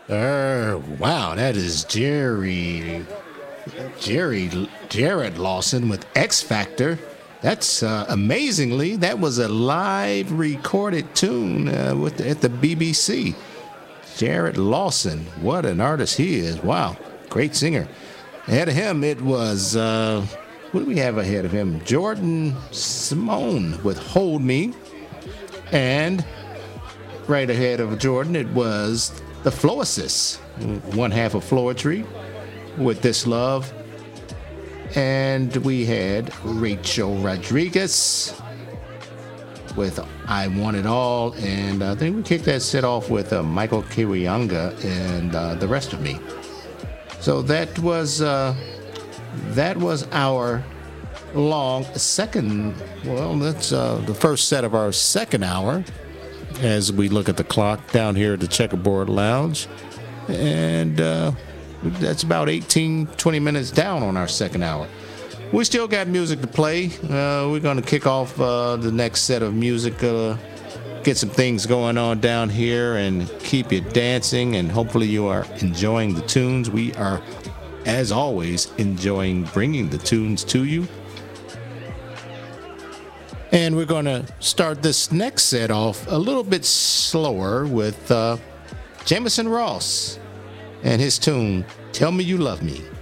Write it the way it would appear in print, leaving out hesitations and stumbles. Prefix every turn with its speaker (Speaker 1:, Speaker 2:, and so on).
Speaker 1: Wow, that is Jared Lawson with X Factor. That's amazingly, that was a live recorded tune at the BBC. Jared Lawson, what an artist he is. Wow, great singer. Ahead of him, it was, what do we have ahead of him? Jordan Simone with Hold Me. And right ahead of Jordan, it was the Floacists, one half of Floetry with This Love. And we had Rachel Rodriguez with I Want It All. And I think we kicked that set off with Michael Kiwanuka and The Rest of Me. So that was our long second, well, that's the first set of our second hour as we look at the clock down here at the Checkerboard Lounge. And that's about 18-20 minutes down on our second hour. We still got music to play. We're going to kick off the next set of music, get some things going on down here and keep you dancing, and hopefully you are enjoying the tunes. We are, as always, enjoying bringing the tunes to you. And we're going to start this next set off a little bit slower with Jameson Ross and his tune, Tell Me You Love Me.